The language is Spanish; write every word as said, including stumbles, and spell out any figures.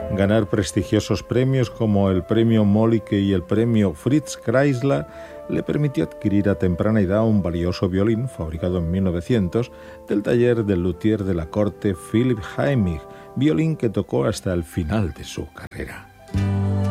Ganar prestigiosos premios como el premio Moltke y el premio Fritz Kreisler le permitió adquirir a temprana edad un valioso violín fabricado en mil novecientos del taller del luthier de la corte Philipp Heimig, violín que tocó hasta el final de su carrera.